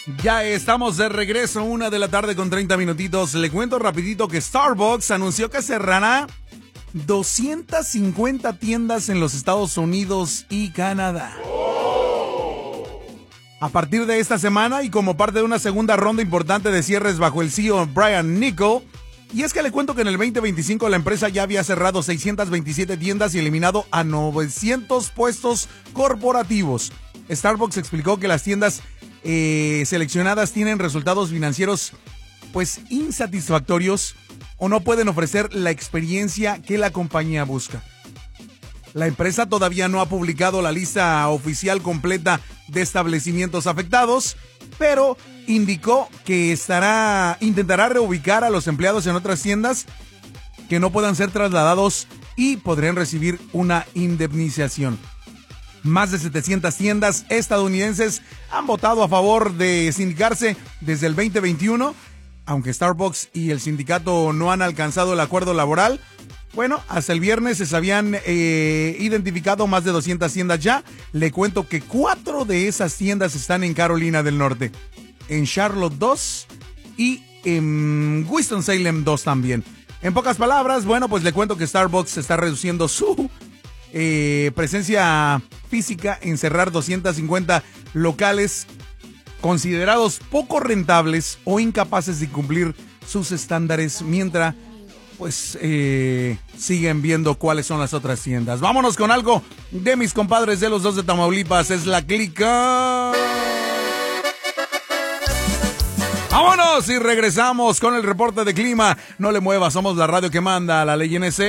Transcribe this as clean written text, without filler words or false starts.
Ya estamos de regreso, 1:30 con 30 minutitos. Le cuento rapidito que Starbucks anunció que cerrará 250 tiendas en los Estados Unidos y Canadá. A partir de esta semana y como parte de una segunda ronda importante de cierres bajo el CEO Brian Niccol. Y es que le cuento que en el 2025 la empresa ya había cerrado 627 tiendas y eliminado a 900 puestos corporativos. Starbucks explicó que las tiendas seleccionadas tienen resultados financieros pues insatisfactorios o no pueden ofrecer la experiencia que la compañía busca. La empresa todavía no ha publicado la lista oficial completa de establecimientos afectados, pero indicó que intentará reubicar a los empleados en otras tiendas que no puedan ser trasladados y podrían recibir una indemnización. Más de 700 tiendas estadounidenses han votado a favor de sindicarse desde el 2021, aunque Starbucks y el sindicato no han alcanzado el acuerdo laboral. Bueno, hasta el viernes se habían identificado más de 200 tiendas ya. Le cuento que 4 de esas tiendas están en Carolina del Norte, en Charlotte 2 y en Winston-Salem 2 también. En pocas palabras, bueno, pues le cuento que Starbucks está reduciendo su presencia física en cerrar 250 locales considerados poco rentables o incapaces de cumplir sus estándares, mientras pues siguen viendo cuáles son las otras tiendas. Vámonos con algo de mis compadres de los dos de Tamaulipas. Es la clica. Vámonos y regresamos con el reporte de clima. No le muevas, somos la radio que manda, la ley NC.